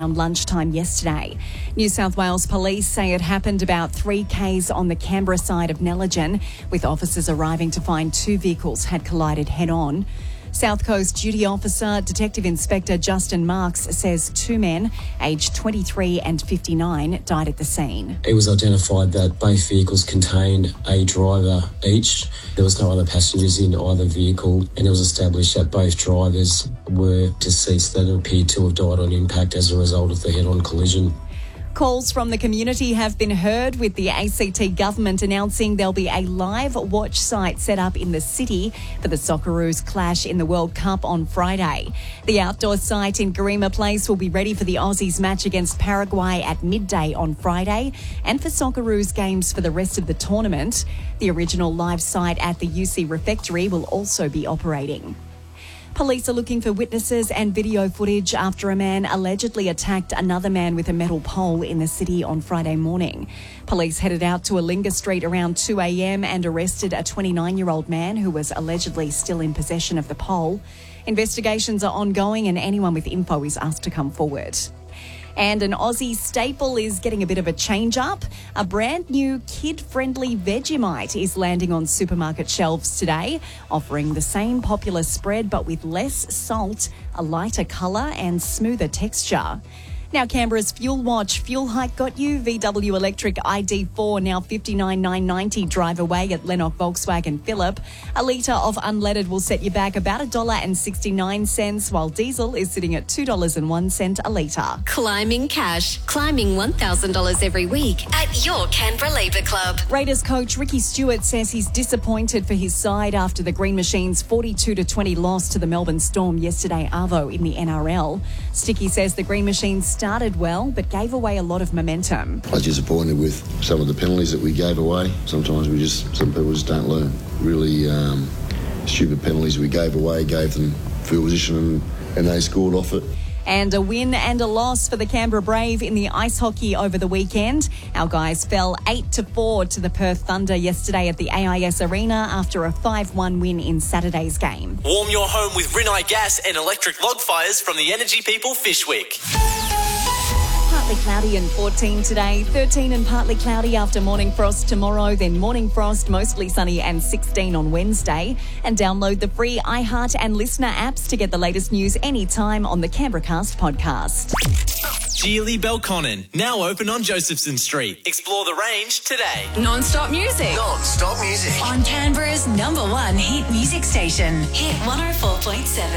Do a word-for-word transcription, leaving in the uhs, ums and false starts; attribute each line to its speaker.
Speaker 1: around lunchtime yesterday. New South Wales Police say it happened about three k's on the Canberra side of Neligan, with officers arriving to find two vehicles had collided head-on. South Coast Duty Officer Detective Inspector Justin Marks says two men, aged twenty-three and fifty-nine, died at the scene.
Speaker 2: It was identified that both vehicles contained a driver each. There was no other passengers in either vehicle, and it was established that both drivers were deceased that appeared to have died on impact as a result of the head-on collision.
Speaker 1: Calls from the community have been heard, with the A C T government announcing there'll be a live watch site set up in the city for the Socceroos clash in the World Cup on Friday. The outdoor site in Garema Place will be ready for the Aussies match against Paraguay at midday on Friday, and for Socceroos games for the rest of the tournament. The original live site at the U C Refectory will also be operating. Police are looking for witnesses and video footage after a man allegedly attacked another man with a metal pole in the city on Friday morning. Police headed out to Alinga Street around two a.m. and arrested a twenty-nine-year-old man who was allegedly still in possession of the pole. Investigations are ongoing and anyone with info is asked to come forward. And an Aussie staple is getting a bit of a change-up. A brand new kid-friendly Vegemite is landing on supermarket shelves today, offering the same popular spread but with less salt, a lighter colour and smoother texture. Now, Canberra's Fuel Watch. Fuel hike got you. V W Electric I D four now fifty-nine thousand nine hundred ninety drive away at Lennox Volkswagen Phillip. A litre of unleaded will set you back about one dollar sixty-nine, while diesel is sitting at two dollars and one cent a litre.
Speaker 3: Climbing cash. Climbing one thousand dollars every week at your Canberra Labour Club.
Speaker 1: Raiders coach Ricky Stewart says he's disappointed for his side after the Green Machines' forty-two to twenty loss to the Melbourne Storm yesterday, Arvo, in the N R L. Sticky says the Green Machines started well but gave away a lot of momentum.
Speaker 4: I was disappointed with some of the penalties that we gave away. Sometimes we just, some people just don't learn. Really um, stupid penalties we gave away, gave them field position and, and they scored off it.
Speaker 1: And a win and a loss for the Canberra Brave in the ice hockey over the weekend. Our guys fell eight to four to the Perth Thunder yesterday at the A I S Arena after a five one win in Saturday's game.
Speaker 5: Warm your home with Rinnai gas and electric log fires from the Energy People Fishwick.
Speaker 1: Partly cloudy and fourteen today, thirteen and partly cloudy after morning frost tomorrow, then morning frost, mostly sunny and sixteen on Wednesday. And download the free iHeart and Listener apps to get the latest news anytime on the Canberra Cast podcast.
Speaker 5: Geely Belconnen, now open on Josephson Street. Explore the range today.
Speaker 3: Non-stop music.
Speaker 5: Non-stop music.
Speaker 3: On Canberra's number one hit music station. Hit one oh four point seven.